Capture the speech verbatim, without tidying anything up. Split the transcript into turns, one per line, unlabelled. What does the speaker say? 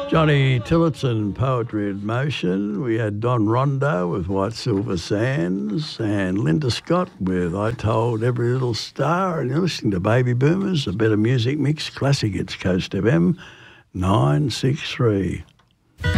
Johnny Tillotson, Poetry in Motion. We had Don Rondo with White Silver Sands and Linda Scott with I Told Every Little Star. And you're listening to Baby Boomers, a better music mix, classic hits, Coast F M nine six three.